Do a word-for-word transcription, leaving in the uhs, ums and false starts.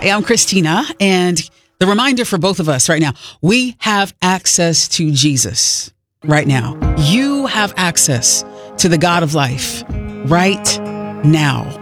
Hey, I'm Christina, and the reminder for both of us right now, we have access to Jesus right now. You have access to the God of life right now.